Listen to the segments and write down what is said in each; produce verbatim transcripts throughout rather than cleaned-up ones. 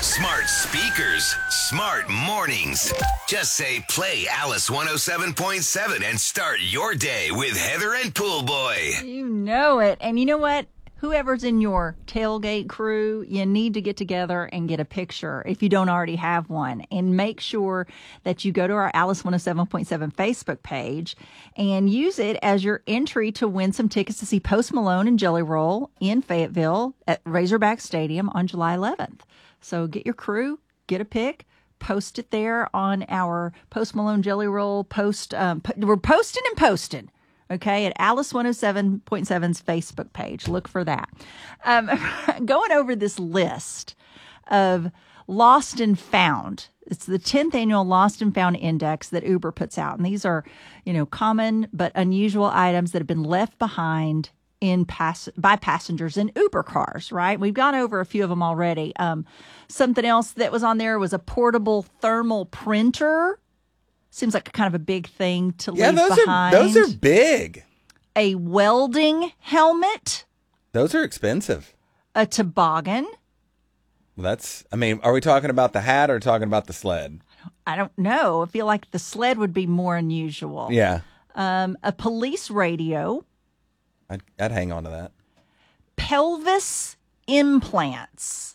Smart speakers, smart mornings. Just say play Alice one oh seven point seven and start your day with Heather and Pool Boy. You know it. And you know what? Whoever's in your tailgate crew, you need to get together and get a picture if you don't already have one. And make sure that you go to our Alice one oh seven point seven Facebook page and use it as your entry to win some tickets to see Post Malone and Jelly Roll in Fayetteville at Razorback Stadium on July eleventh. So get your crew, get a pic, post it there on our Post Malone Jelly Roll post. Um, po- we're posting and posting. Okay, at Alice one oh seven point seven's Facebook page. Look for that. Um, going over this list of lost and found. It's the tenth annual Lost and Found Index that Uber puts out. And these are, you know, common but unusual items that have been left behind in pass by passengers in Uber cars, right? We've gone over a few of them already. Um, something else that was on there was a portable thermal printer. Seems like kind of a big thing to yeah, leave those behind. Are, those are big. A welding helmet. Those are expensive. A toboggan. Well, that's, I mean, are we talking about the hat or talking about the sled? I don't know. I feel like the sled would be more unusual. Yeah. Um, a police radio. I'd, I'd hang on to that. Pelvis implants.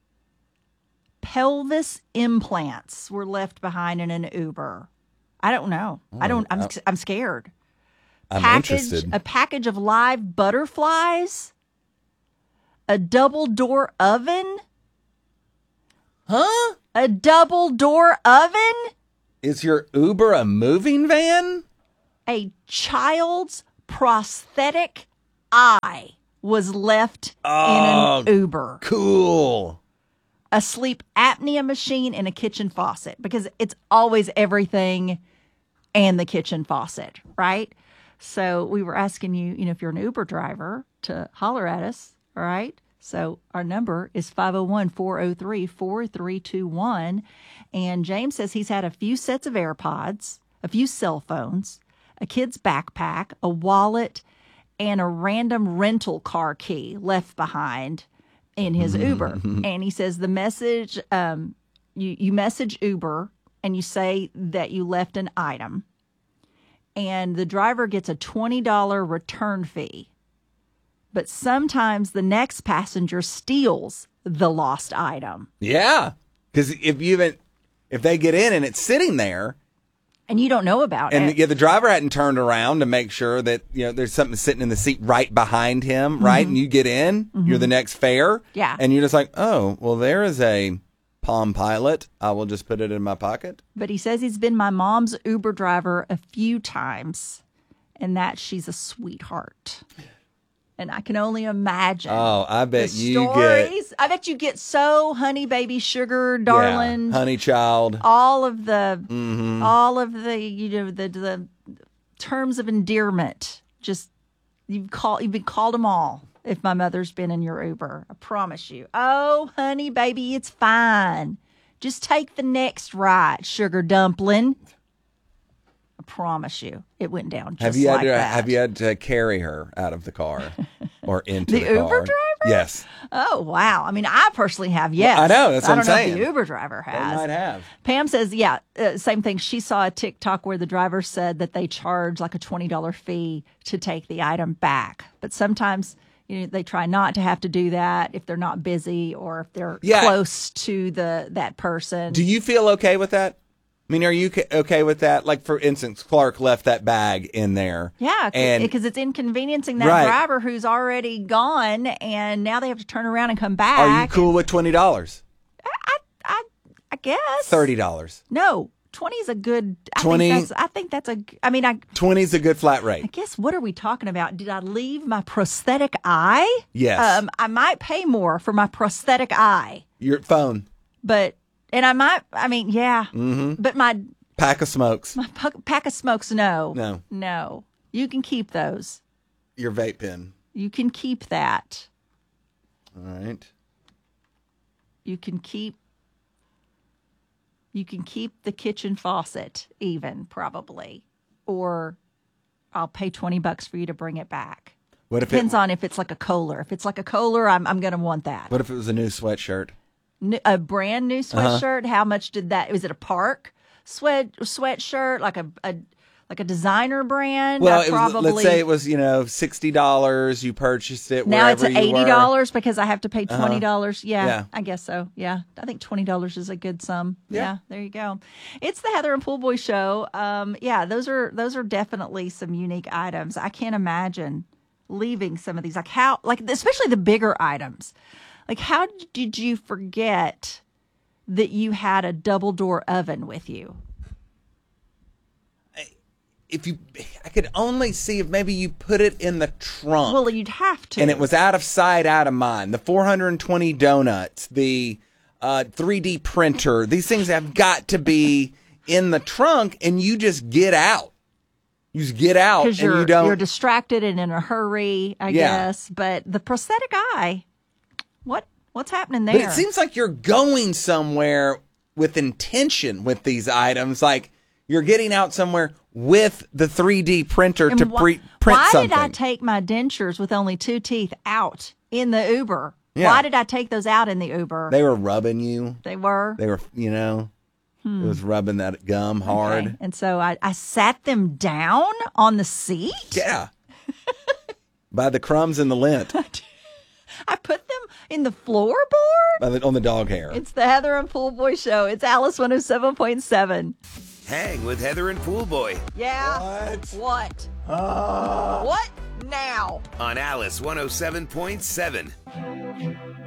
Pelvis implants were left behind in an Uber. I don't know. Oh, I don't. I'm. I, I'm scared. I'm package, interested. A package of live butterflies. A double door oven. Huh? A double door oven. Is your Uber a moving van? A child's prosthetic eye was left oh, in an Uber. Cool. A sleep apnea machine and a kitchen faucet, because it's always everything and the kitchen faucet, right? So we were asking you, you know, if you're an Uber driver, to holler at us, all right? So our number is five oh one, four oh three, four three two one. And James says he's had a few sets of AirPods, a few cell phones, a kid's backpack, a wallet, and a random rental car key left behind in his Uber. And he says the message, um, you, you message Uber and you say that you left an item, and the driver gets a twenty dollars return fee. But sometimes the next passenger steals the lost item. Yeah. Because if you even, if they get in and it's sitting there, and you don't know about and it. And yeah, the driver hadn't turned around to make sure that, you know, there's something sitting in the seat right behind him, right? Mm-hmm. And you get in, mm-hmm. you're the next fare. Yeah. And you're just like, oh, well, there is a Palm Pilot. I will just put it in my pocket. But he says he's been my mom's Uber driver a few times, and that she's a sweetheart. And I can only imagine. Oh, I bet the you stories. get. I bet you get so honey, baby, sugar, darling, yeah, honey, child. All of the, mm-hmm. all of the, you know, the the terms of endearment. Just you've called, you've been called them all. If my mother's been in your Uber, I promise you. Oh, honey, baby, it's fine. Just take the next ride, sugar dumpling. I promise you, it went down just have you like had to, that. Have you had to carry her out of the car or into the, the, the car? Uber driver? Yes. Oh, wow. I mean, I personally have, yes. Well, I know. That's what I don't I'm know saying. if the Uber driver has. They might have. Pam says, yeah, uh, same thing. She saw a TikTok where the driver said that they charge like a twenty dollars fee to take the item back. But sometimes, you know, they try not to have to do that if they're not busy or if they're yeah. close to the that person. Do you feel okay with that? I mean, are you okay with that? Like, for instance, Clark left that bag in there. Yeah, because it's inconveniencing that right. driver who's already gone, and now they have to turn around and come back. Are you cool with twenty dollars? I, I, I guess. thirty dollars. No, twenty is a good. I twenty. Think that's, I think that's a. I mean, I. twenty is a good flat rate. I guess. What are we talking about? Did I leave my prosthetic eye? Yes. Um, I might pay more for my prosthetic eye. Your phone. But. And I might, I mean, yeah, mm-hmm. but my pack of smokes, my pack of smokes, no, no, no, you can keep those. Your vape pen, you can keep that. All right, you can keep, you can keep the kitchen faucet, even probably, or I'll pay twenty bucks for you to bring it back. What if depends it, on if it's like a Kohler. If it's like a Kohler, I'm I'm gonna want that. What if it was a new sweatshirt? N- A brand new sweatshirt. How much did that? Was it a Park sweat sweatshirt, like a, a like a designer brand? Well, I it was, let's say it was, you know, sixty dollars. You purchased it now it's wherever at you eighty were. dollars because I have to pay twenty dollars. Uh-huh. Yeah, Yeah. I guess so. Yeah, I think twenty dollars is a good sum. Yeah. Yeah. There you go. It's the Heather and Pool Boy Show. Um, yeah, those are those are definitely some unique items. I can't imagine leaving some of these. Like how, like especially the bigger items. Like how did you forget that you had a double door oven with you? If you, I could only see if maybe you put it in the trunk. Well, you'd have to. And it was out of sight, out of mind. The four hundred twenty donuts, the uh, three D printer, these things have got to be in the trunk, and you just get out. You just get out, and because you're you don't. you're distracted and in a hurry, I Yeah. guess. But the prosthetic eye, what what's happening there? But it seems like you're going somewhere with intention with these items. Like you're getting out somewhere with the three D printer And to wh- pre- print why something. did I take my dentures with only two teeth out in the Uber? Yeah. Why did I take those out in the Uber? They were rubbing you. They were. They were, you know, it was rubbing that gum hard. Okay. And so I, I sat them down on the seat. Yeah. By the crumbs and the lint. I put them in the floorboard. By the, on the dog hair. It's the Heather and Pool Boy Show. It's Alice one oh seven point seven. Hang with Heather and Pool Boy Yeah. What? What? Ah. What now? on Alice one oh seven point seven.